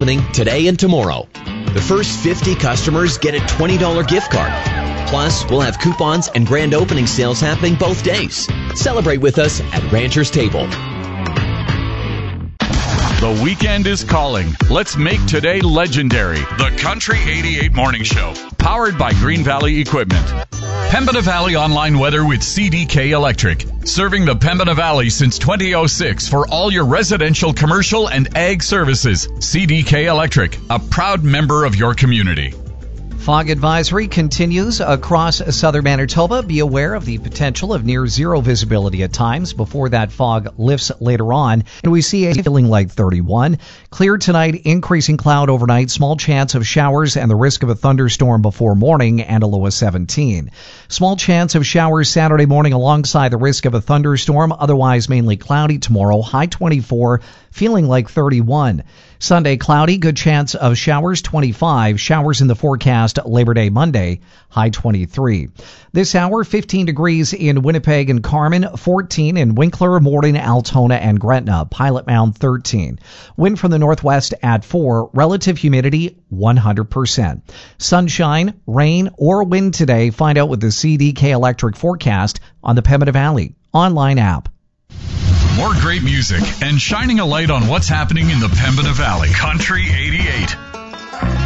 opening today and tomorrow. The first 50 customers get a $20 gift card. Plus, we'll have coupons and grand opening sales happening both days. Celebrate with us at Rancher's Table. The weekend is calling. Let's make today legendary. The Country 88 Morning Show, powered by Green Valley Equipment. Pembina Valley online weather with CDK Electric. Serving the Pembina Valley since 2006 for all your residential, commercial, and ag services. CDK Electric, a proud member of your community. Fog advisory continues across southern Manitoba. Be aware of the potential of near zero visibility at times before that fog lifts later on. And we see a feeling like 31. Clear tonight, increasing cloud overnight, small chance of showers and the risk of a thunderstorm before morning and a low of 17. Small chance of showers Saturday morning alongside the risk of a thunderstorm. Otherwise mainly cloudy tomorrow, high 24, feeling like 31. Sunday, cloudy, good chance of showers, 25. Showers in the forecast Labor Day Monday, high 23. This hour, 15 degrees in Winnipeg and Carman, 14 in Winkler, Morden, Altona, and Gretna. Pilot Mound, 13. Wind from the northwest at 4. Relative humidity, 100%. Sunshine, rain, or wind today. Find out with the CDK Electric forecast on the Pembina Valley online app. More great music and shining a light on what's happening in the Pembina Valley. Country 88.